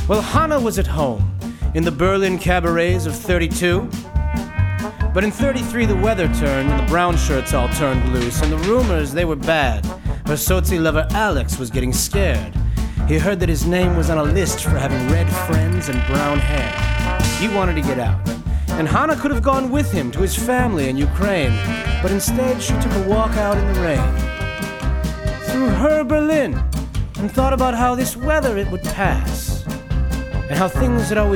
Well, Hannah was at home in the Berlin cabarets of 32. But in 33 the weather turned and the brown shirts all turned loose, and the rumors, they were bad. Her Sozi lover Alex was getting scared. He heard that his name was on a list for having red friends and brown hair. He wanted to get out, and Hannah could have gone with him to his family in Ukraine, but instead she took a walk out in the rain through her Berlin and thought about how this weather it would pass, and how things had always